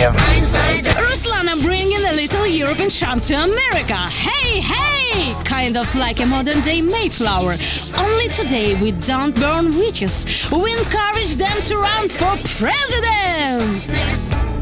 Ruslan, I'm bringing a little European charm to America. Hey, hey! Kind of like a modern-day Mayflower. Only today we don't burn witches. We encourage them to run for president.